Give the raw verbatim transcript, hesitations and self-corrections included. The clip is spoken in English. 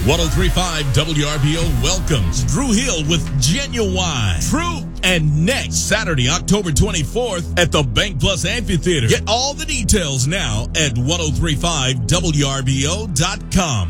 ten thirty-five W R B O welcomes Drew Hill with Genuine, True, and next Saturday, October twenty-fourth at the Bank Plus Amphitheater. Get all the details now at ten thirty-five W R B O dot com.